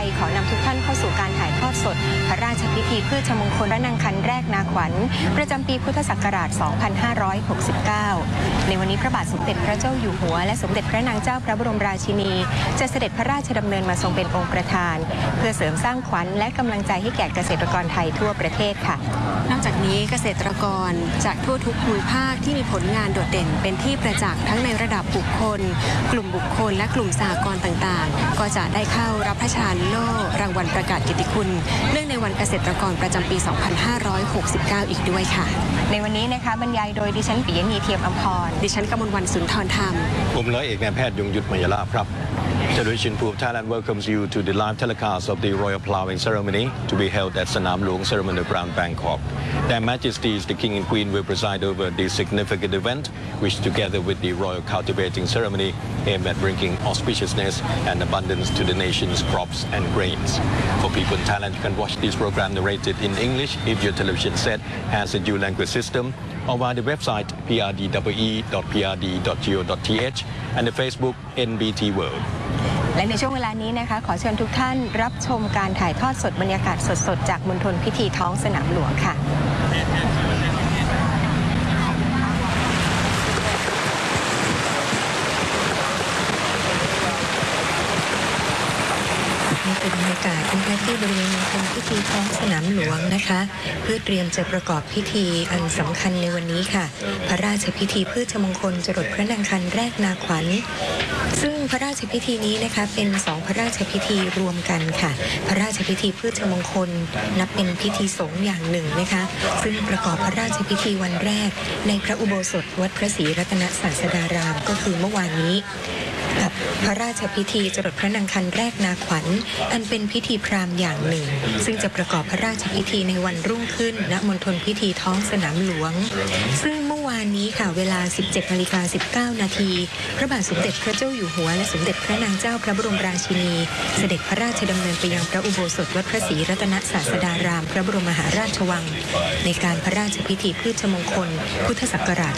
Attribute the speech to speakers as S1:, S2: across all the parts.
S1: ยขอนำทุกท่านเข้าสู่การถ่ายทอดสดพระราชพิธีพืชมงคลพระนางคันแรกนาขวัญประจำปีพุทธศักราช 2569 ในวันนี้พระบาทสมเด็จพระเจ้าอยู่หัวและสมเด็จพระนางเจ้าพระบรมราชินีจะเสด็จพระราชดำเนินมาทรงเป็นองค์ประธานเพื่อเสริมสร้างขวัญและกำลังใจให้แก่เกษตรกรไทยทั่วประเทศค่ะนอกจากนี้เกษตรกรจากทั่วทุกภูมิภาคที่มีผลงานโดดเด่นเป็นที่ประจักษ์ทั้งในระดับบุคคลกลุ่มบุคคลและกลุ่มสหกรณ์ต่างๆก็จะได้เข้ารับพระราชทานโล่รางวัลประกาศเกียรติคุณเนื่องในวันเกษตรกรประจำปี 2569 อีกด้วยค่ะในวันนี้นะคะบรรยายโดยดิฉันปิยณีเทียมอำพรดิฉันกมลวรรณสุนทรธรรม
S2: ผมร้อยเอกนายแพทย์ยงยุทธมยลาภครับ Television Proof Thailand welcomes you to the live telecast of the Royal Ploughing Ceremony to be held at Sanam Luang Ceremony Ground, Bangkok. Their Majesties the King and Queen will preside over this significant event, which together with the Royal Cultivating Ceremony aim at bringing auspiciousness and abundance to the nation's crops and grains. For people in Thailand, you can watch this program narrated in English if your television set has a dual language system, or via the website prd.prd.go.th and the Facebook NBT World. และในช่วงเวลานี้นะคะขอเชิญทุกท่านรับชมการถ่ายทอดสดบรรยากาศสดๆจากมณฑลพิธีท้องสนามหลวงค่ะนี่เป็นบรรยากาศที่บริเวณมณฑลพิธีท้องสนามหลวงนะคะเพื่อเตรียมจะประกอบพิธีอันสำคัญในวันนี้ค่ะพระราชพิธีพืชมงคลจรดพระนางคันแรกนาขวัญซึ่งพระราชพิธีนี้นะคะเป็น2พระราชพิธีรวมกันค่ะพระราชพิธีพืชมงคลนับเป็นพิธีสงฆ์อย่างหนึ่งนะคะซึ่งประกอบพระราชพิธีวันแรกในพระอุโบสถวัดพระศรีรัตนศาสดารามก็คือเมื่อวานนี้กับพระราชพิธีจรดพระนางคันแรกนาขวัญอันเป็นพิธีพราหมณ์อย่างหนึ่งซึ่งจะประกอบพระราชพิธีในวันรุ่งขึ้นณมณฑลพิธีท้องสนามหลวงซึ่งเมื่อวานนี้ค่ะเวลา 17:19 นาทีพระบาทสมเด็จพระเจ้าอยู่หัวและสมเด็จพระนางเจ้าพระบรมราชินีเสด็จพระราชดำเนินไปยังพระอุโบสถวัดพระศรีรัตนศาสดารามพระบรมมหาราชวังในการพระราชพิธีพืชมงคลพุทธศักราช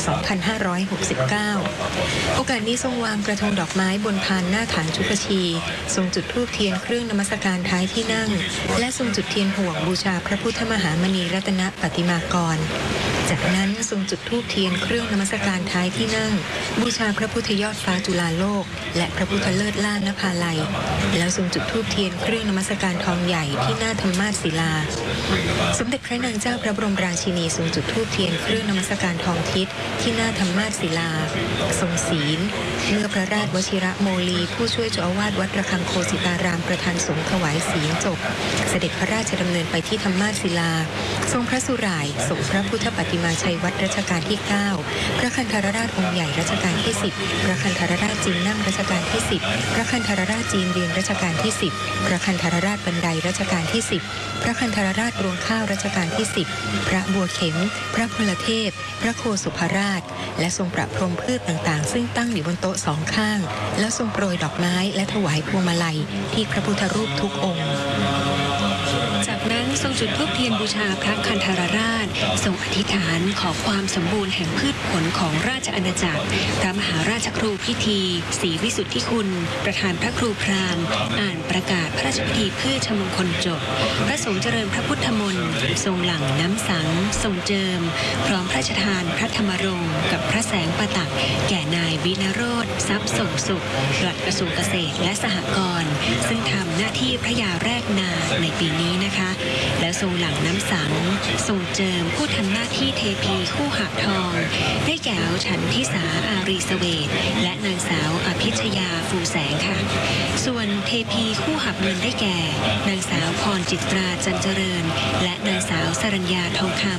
S2: 2569 โอกาสนี้ทรงวางกระทงดอกไม้บนพานหน้าฐานชุกชีทรงจุดธูปเทียนเครื่องนมัสการท้ายที่นั่งและทรงจุดเทียนห่วงบูชาพระพุทธมหามณีรัตนปฏิมากรจากนั้นทรงจุดธูปเทียนเครื่องนมัสการท้ายที่นั่งบูชาพระพุทธยอดฟ้าจุฬาโลกและพระพุทธเลิศล่านภาลัยแล้วทรงจุดธูปเทียนเครื่องนมัสการทองใหญ่ที่หน้าธรรมาสศิลาสมเด็จพระนางเจ้าพระบรมราชินีทรงจุดธูปเทียนเครื่องนมัสการทองทิศที่หน้าธรรมาสศิลาทรงศีลเมื่อพระราชวชิระโมลีผู้ช่วยเจ้าอาวาสวัดระฆังโคสิตารามประธานสงฆ์ถวายศีลจบเสด็จพระราชดำเนินไปที่ธรรมาสศิลาทรงพระสุร่ายส่งพระพุทธปฏิมาชัยวัดรัชกาลที่ 9 พระคันธรราชองค์ใหญ่รัชกาลที่ 10 พระคันธรราชจีนนั่งรัชกาลที่ 10 พระคันธรราชจีนยืนรัชกาลที่ 10 พระคันธรราชบันไดรัชกาลที่ 10 พระคันธรราชรวงข้าวรัชกาลที่ 10 พระบัวเข็มพระพลเทพพระโคสุภราชและทรงประพรมพืชต่างๆซึ่งตั้งอยู่บนโต๊ะสองข้างแล้วทรงโปรยดอกไม้และถวายพวงมาลัยที่พระพุทธรูปทุกองค์จากนั้นทรงจุดธูปเทียนบูชาพระคันธรราชทรงอธิษฐานขอความสมบูรณ์แห่งพืชผลของราชอาณาจักรพระมหาราชครูพิธีศรีวิสุทธิคุณประธานพระครูพราหมณ์อ่านประกาศพระราชพิธีพืชมงคลจบพระสงฆ์เจริญพระพุทธมนต์ทรงหลั่งน้ำสังทรงเจิมพร้อมพระราชทานพระธรรมรงค์กับพระแสงประตักแก่นายวินโรธทรัพย์ส่งสุขปลัดกระทรวงเกษตรและสหกรณ์ซึ่งทำหน้าที่พระยาแรกนาในปีนี้นะคะแล้วทรงหลั่งน้ำสังทรงเจิมผู้ทำหน้าที่เทพีคู่หาบทองได้แก่ฉันทิสาอารีเสวตและนางสาวอภิชยาฟูแสงค่ะส่วนเทพีคู่หาบเงินได้แก่นางสาวพรจิตราจันเจริญและนางสาวสรัญญาทองคำ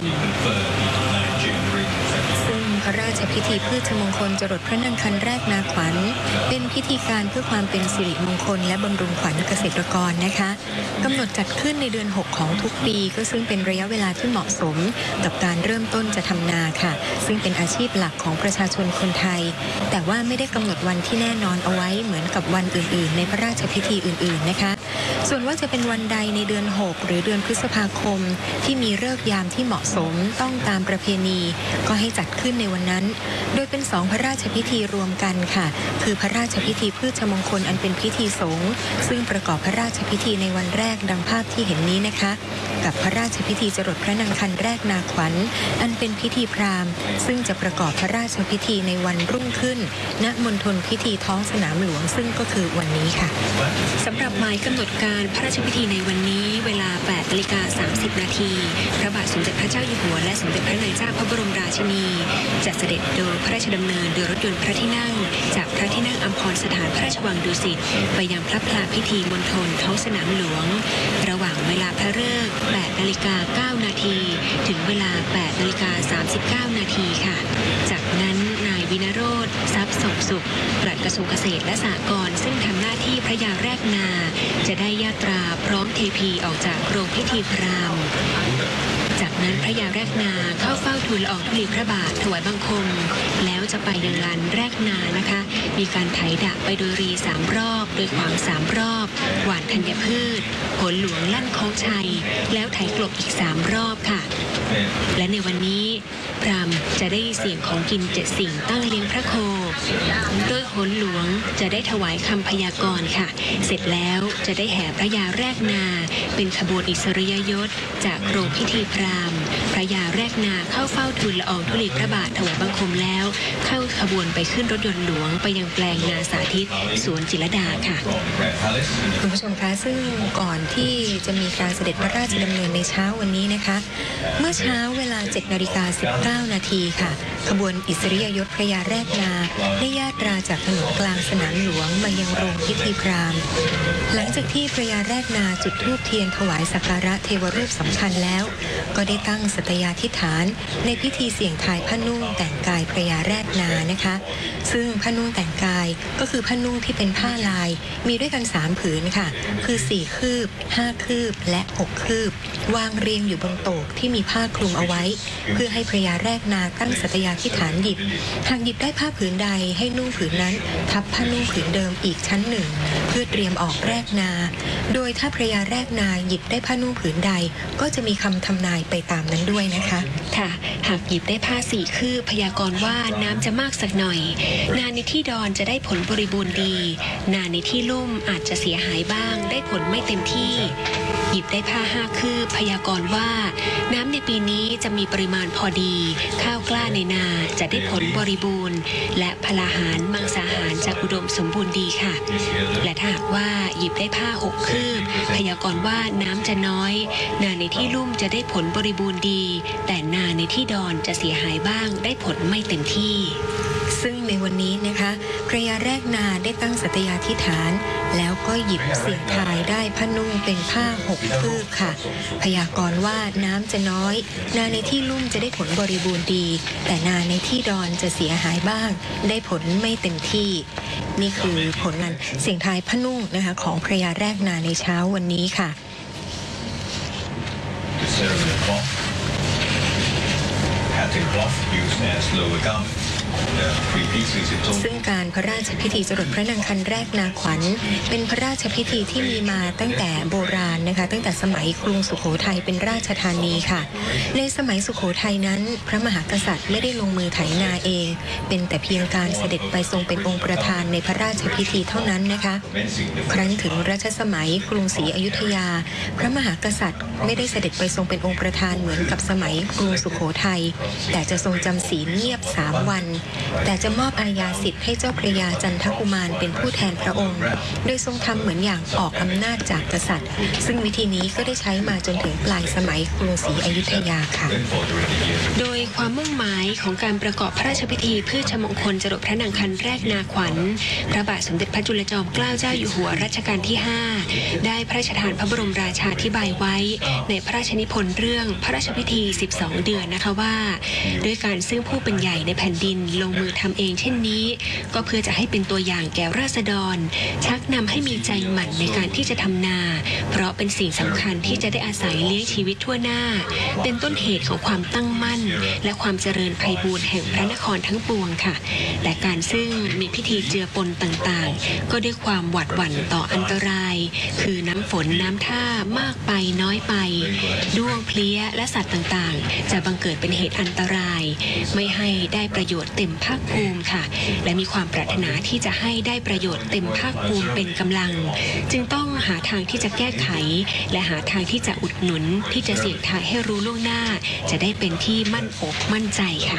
S2: พระราชพิธีพืชมงคลจรดพระนางคันแรกนาขวัญเป็นพิธีการเพื่อความเป็นสิริมงคลและบำรุงขวัญเกษตรกรนะคะกำหนดจัดขึ้นในเดือน 6 ของทุกปีก็ซึ่งเป็นระยะเวลาที่เหมาะสมกับการเริ่มต้นจะทำนาค่ะซึ่งเป็นอาชีพหลักของประชาชนคนไทยแต่ว่าไม่ได้กำหนดวันที่แน่นอนเอาไว้เหมือนกับวันอื่นๆในพระราชพิธีอื่นๆนะคะส่วนว่าจะเป็นวันใดในเดือน6หรือเดือนพฤษภาคมที่มีฤกษ์ยามที่เหมาะสมต้องตามประเพณีก็ให้จัดขึ้นในวันนั้นโดยเป็น2พระราชพิธีรวมกันค่ะคือพระราชพิธีพืชมงคลอันเป็นพิธีสงฆ์ซึ่งประกอบพระราชพิธีในวันแรกดังภาพที่เห็นนี้นะคะกับพระราชพิธีจรดพระนางคันแรกนาขวัญอันเป็นพิธีพราหมณ์ซึ่งจะประกอบพระราชพิธีในวันรุ่งขึ้นณมณฑลพิธีท้องสนามหลวงซึ่งก็คือวันนี้ค่ะสำหรับหมายกำหนดการพระราชพิธีในวันนี้เวลา 8:30 น.พระบาทสมเด็จพระเจ้าอยู่หัวและสมเด็จพระนางเจ้าพระบรมราชินีจะเสด็จโดยพระราชดำเนินโดยรถยนต์พระที่นั่งจากพระที่นั่งอัมพรสถานพระราชวังดุสิตไปยังพระพลาพิธีมณฑลท้องสนามหลวงระหว่างเวลาพระฤกษ์ 8:09 น.ถึงเวลา 8:39 น.ค่ะจากนั้นนายวินโรจน์ทรัพย์สมสุขปลัดกระทรวงเกษตรและสหกรณ์ซึ่งทำหน้าที่พระยาแรกนาจะได้ญาตราพร้อมเทพีออกจากโรงพิธีพราหมณ์จากนั้นพระยาแรกนาเข้าเฝ้าทูลละอองธุลีพระบาทถวายบังคมแล้วจะไปยังลานแรกนานะคะมีการไถดะไปโดยรี3 รอบโดยขวาง3 รอบหว่านธัญพืชผลหลวงลั่นโค้งชัยแล้วไถกลบอีก3 รอบค่ะและในวันนี้พราหมณ์จะได้เสียงของกิน7 สิ่งตั้งเลี้ยงพระโคโดยโหนหลวงจะได้ถวายคำพยากรณ์ค่ะเสร็จแล้วจะได้แห่พระยาแรกนาเป็นขบวนอิสริยยศจากโรงพิธีพราหมณ์พระยาแรกนาเข้าเฝ้าทูลละอองธุลีพระบาทถวายบังคมแล้วเข้าขบวนไปขึ้นรถยนต์หลวงไปยังแปลงนาสาธิตสวนจิรดาค่ะคุณผู้ชมคะซึ่งก่อนที่จะมีการเสด็จพระราชดำเนินในเช้าวันนี้นะคะเมื่อเช้าเวลา 7:19 น.ค่ะขบวนอิสริยยศพระยาแรกนาได้ญาตราจากถนนกลางสนามหลวงมายังโรงพิธีพราหมณ์หลังจากที่พระยาแรกนาจุดธูปเทียนถวายสักการะเทวรูปสำคัญแล้วก็ได้ตั้งสัตยาธิษฐานในพิธีเสี่ยงทายผ้านุ่งแต่งกายพระยาแรกนานะคะซึ่งผ้านุ่งแต่งกายก็คือผ้านุ่งที่เป็นผ้าลายมีด้วยกัน3 ผืนค่ะคือ4 คืบ5 คืบและ6 คืบวางเรียงอยู่บนโต๊ะที่มีผ้าคลุมเอาไว้เพื่อให้พระยาแรกนาตั้งสัตยาธิษฐานหยิบหากหยิบได้ผ้าผืนใดให้นุ่งผืนนั้นทับผ้านุ่งผืนเดิมอีกชั้นหนึ่งเพื่อเตรียมออกแรกนาโดยถ้าพระยาแรกนาหยิบได้ผ้านุ่งผืนใดก็จะมีคำทำนายไปตามนั้นด้วยนะคะค่ะหากหยิบได้ผ้า4 คืบพยากรณ์ว่าน้ำจะมากสักหน่อยนาในที่ดอนจะได้ผลบริบูรณ์ดีนาในที่ลุ่มอาจจะเสียหายบ้างได้ผลไม่เต็มที่หยิบได้ผ้า5 คืบพยากรณ์ว่าน้ำในปีนี้จะมีปริมาณพอดีข้าวกล้าในนาจะได้ผลบริบูรณ์และพลาหารมังสาหารจะอุดมสมบูรณ์ดีค่ะและถ้าหากว่าหยิบได้ผ้า6 คืบพยากรณ์ว่าน้ำจะน้อยนาในที่ลุ่มจะได้ผลบริบูรณ์ดีแต่นาในที่ดอนจะเสียหายบ้างได้ผลไม่เต็มที่ซึ่งในวันนี้นะคะพระยาแรกนาได้ตั้งสัตยาธิษฐานแล้วก็หยิบเสี่ยงทายได้ผ้านุ่งเป็นผ้า6 คืบค่ะพยากรณ์ว่าน้ำจะน้อยนาในที่ลุ่มจะได้ผลบริบูรณ์ดีแต่นาในที่ดอนจะเสียหายบ้างได้ผลไม่เต็มที่นี่คือผลงานเสี่ยงทายผ้านุ่งนะคะของพระยาแรกนาในเช้าวันนี้ค่ะซึ่งการพระราชพิธีจรดพระนางคันแรกนาขวัญเป็นพระราชพิธีที่มีมาตั้งแต่โบราณนะคะตั้งแต่สมัยกรุงสุโขทัยเป็นราชธานีค่ะในสมัยสุโขทัยนั้นพระมหากษัตริย์ไม่ได้ลงมือไถนาเองเป็นแต่เพียงการเสด็จไปทรงเป็นองค์ประธานในพระราชพิธีเท่านั้นนะคะครั้นถึงรัชสมัยกรุงศรีอยุธยาพระมหากษัตริย์ไม่ได้เสด็จไปทรงเป็นองค์ประธานเหมือนกับสมัยกรุงสุโขทัยแต่จะทรงจำศีลเงียบ3 วันแต่จะมอบอาญาสิทธิ์ให้เจ้าพระยาจันทกุมารเป็นผู้แทนพระองค์โดยทรงทำเหมือนอย่างออกอำนาจจากกษัตริย์ซึ่งวิธีนี้ก็ได้ใช้มาจนถึงปลายสมัยกรุงศรีอยุธยาค่ะโดยความมุ่งหมายของการประกอบพระราชพิธีพืชมงคลจรดพระนางคันแรกนาขวัญพระบาทสมเด็จพระจุลจอมเกล้าเจ้าอยู่หัวรัชกาลที่5ได้พระราชทานพระบรมราชาธิบายไว้ในพระราชนิพนธ์เรื่องพระราชพิธี12 เดือนนะคะว่าด้วยการซึ่งผู้เป็นใหญ่ในแผ่นดิน
S3: ลงมือทำเองเช่นนี้ก็เพื่อจะให้เป็นตัวอย่างแก่ราษฎรชักนำให้มีใจหมั่นในการที่จะทำนาเพราะเป็นสิ่งสำคัญที่จะได้อาศัยเลี้ยงชีวิตทั่วหน้าเป็นต้นเหตุของความตั้งมั่นและความเจริญไพบูลย์แห่งพระนครทั้งปวงค่ะและการซึ่งมีพิธีเจือปนต่างๆก็ด้วยความหวาดหวั่นต่ออันตรายคือน้ำฝนน้ำท่ามากไปน้อยไปด้วงเพลี้ยและสัตว์ต่างๆจะบังเกิดเป็นเหตุอันตรายไม่ให้ได้ประโยชน์เต็มภาคภูมิค่ะและมีความปรารถนาที่จะให้ได้ประโยชน์เต็มภาคภูมิเป็นกำลังจึงต้องหาทางที่จะแก้ไขและหาทางที่จะอุดหนุนที่จะเสี่ยงทายให้รู้ล่วงหน้าจะได้เป็นที่มั่นอกมั่นใจค่ะ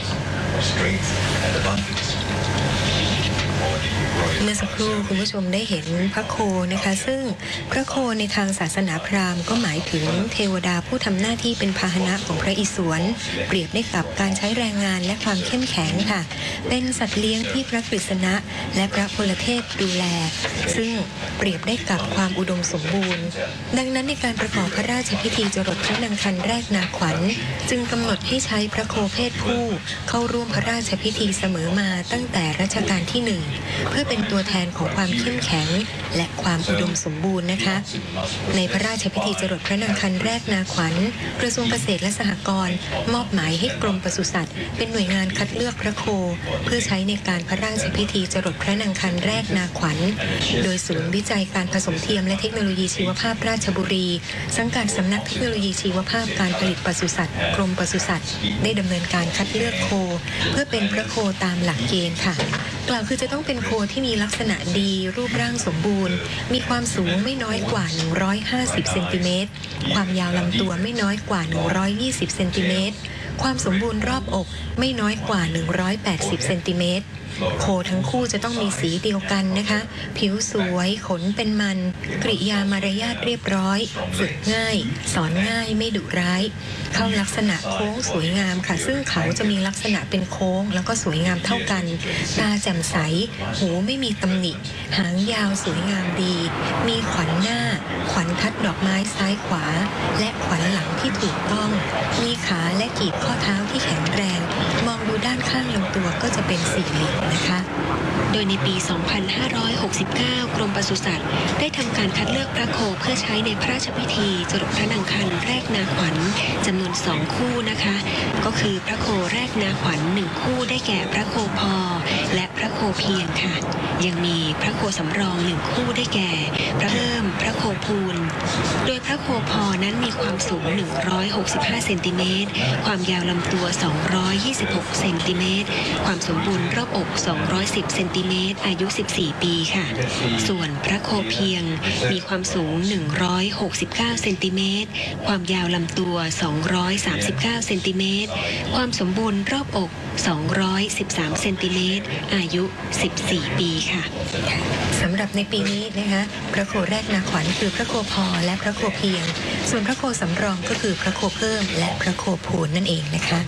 S2: เมื่อสักครู่คุณผู้ชมได้เห็นพระโคนะคะซึ่งพระโคในทางศาสนาพราหมณ์ก็หมายถึงเทวดาผู้ทำหน้าที่เป็นพาหนะของพระอิศวรเปรียบได้กับการใช้แรงงานและความเข้มแข็งค่ะเป็นสัตว์เลี้ยงที่พระกฤษณะและพระพลเทพดูแลซึ่งเปรียบได้กับความอุดมสมบูรณ์ดังนั้นในการประกอบพระราชพิธีจรดพระนางคันแรกนาขวัญจึงกำหนดให้ใช้พระโคเพศผู้เข้าร่วมพระราชพิธีเสมอมาตั้งแต่รัชกาลที่1เพื่อเป็นตัวแทนของความเข้มแข็งและความอุดมสมบูรณ์นะคะในพระราชพิธีจรดพระนางคันแรกนาขวัญกระทรวงเกษตรและสหกรณ์มอบหมายให้กรมปศุสัตว์เป็นหน่วยงานคัดเลือกพระโคเพื่อใช้ในการพระราชพิธีจรดพระนางคันแรกนาขวัญโดยศูนย์วิจัยการผสมเทียมและเทคโนโลยีชีวภาพราชบุรีสังกัดสำนักเทคโนโลยีชีวภาพการผลิตปศุสัตว์กรมปศุสัตว์ได้ดำเนินการคัดเลือกโคเพื่อเป็นพระโคตามหลักเกณฑ์ค่ะกล่าวคือจะต้องเป็นโคที่มีลักษณะดีรูปร่างสมบูรณ์มีความสูงไม่น้อยกว่า150เซนติเมตรความยาวลำตัวไม่น้อยกว่า120เซนติเมตรความสมบูรณ์รอบอกไม่น้อยกว่า180เซนติเมตรโคทั้งคู่จะต้องมีสีเดียวกันนะคะผิวสวยขนเป็นมันกริยามารยาทเรียบร้อยฝึกง่ายสอนง่ายไม่ดุร้ายเข้าลักษณะโค้งสวยงามค่ะซึ่งเขาจะมีลักษณะเป็นโค้งแล้วก็สวยงามเท่ากันตาแจ่มใสหูไม่มีตำหนิหางยาวสวยงามดีมีขวัญหน้าขวัญทัดดอกไม้ซ้ายขวาและขวัญหลังที่ถูกต้องมีขาและกีบข้อเท้าที่แข็งแรงมองดูด้านข้างลำตัวก็จะเป็นสี่เหลี่ยมนะคะ
S3: โดยในปี 2569 กรมปศุสัตว์ได้ทำการคัดเลือกพระโคเพื่อใช้ในพระราชพิธีจรดพระนางคันแรกนาขวัญจำนวน2คู่นะคะก็คือพระโคแรกนาขวัญ1คู่ได้แก่พระโคพอและพระโคเพียงค่ะยังมีพระโคสำรอง1คู่ได้แก่พระเริ่มพระโคพูลโดยพระโคพอนั้นมีความสูง165เซนติเมตรความยาวลำตัว226เซนติเมตรความสมบูรณ์รอบอก210เซนติเมตรอายุ14ปีค่ะส่วนพระโคเพียงมีความสูง169เซนติเมตรความยาวลำตัว239เซนติเมตรความสมบูรณ์รอบอก213เซนติเมตรอายุ14ปีค่ะ
S2: สำหรับในปีนี้นะคะพระโคแรกนาขวัญคือพระโคพอและพระโคเพียงส่วนพระโคสำรองก็คือพระโคเพิ่มและพระโคพูนนั่นเองนะคะ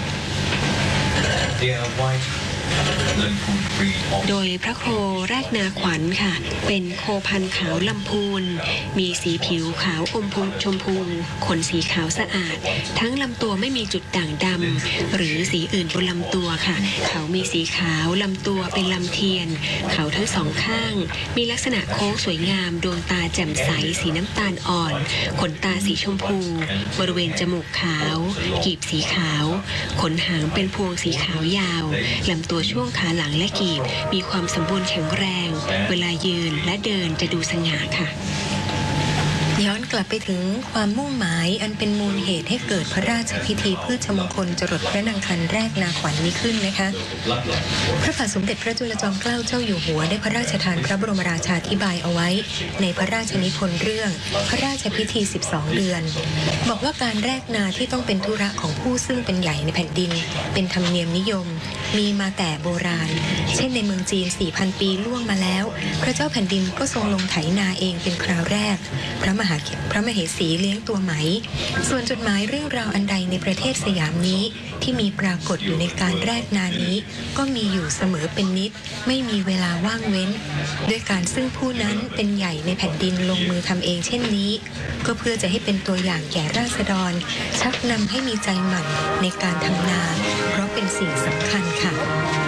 S3: โดยพระโคแรกนาขวัญค่ะเป็นโคพันธุ์ขาวลำพูนมีสีผิวขาวอมชมพูขนสีขาวสะอาดทั้งลำตัวไม่มีจุดด่างดำหรือสีอื่นบนลำตัวค่ะเขามีสีขาวลำตัวเป็นลำเทียนเขาทั้งสองข้างมีลักษณะโค้งสวยงามดวงตาแจ่มใสสีน้ำตาลอ่อนขนตาสีชมพูบริเวณจมูกขาวกีบสีขาวขนหางเป็นพวงสีขาวยาวลำตัวช่วงขาหลังและกีบมีความสมบูรณ์แข็งแรงเวลายืนและเดินจะดูสง่าค่ะ
S2: ย้อนกลับไปถึงความมุ่งหมายอันเป็นมูลเหตุให้เกิดพระราชพิธีพืชมงคลจรดพระนางคันแรกนาขวัญนี้ขึ้นนะคะพระบาทสมเด็จพระจุลจอมเกล้าเจ้าอยู่หัวได้พระราชทานพระบรมราชาธิบายเอาไว้ในพระราชนิพนธ์เรื่องพระราชพิธี12เดือนบอกว่าการแรกนาที่ต้องเป็นธุระของผู้ซึ่งเป็นใหญ่ในแผ่นดินเป็นธรรมเนียมนิยมมีมาแต่โบราณเช่นในเมืองจีน 4,000 ปีล่วงมาแล้วพระเจ้าแผ่นดินก็ทรงลงไถนาเองเป็นคราวแรกพระมเหสีเลี้ยงตัวไหมส่วนจดหมายเรื่องราวอันใดในประเทศสยามนี้ที่มีปรากฏอยู่ในการแรกนานี้ก็มีอยู่เสมอเป็นนิดไม่มีเวลาว่างเว้นด้วยการซึ่งผู้นั้นเป็นใหญ่ในแผ่นดินลงมือทำเองเช่นนี้ก็เพื่อจะให้เป็นตัวอย่างแก่ราษฎรชักนำให้มีใจหมั่นในการทำนาเพราะเป็นสิ่งสำคัญค่ะค่ะ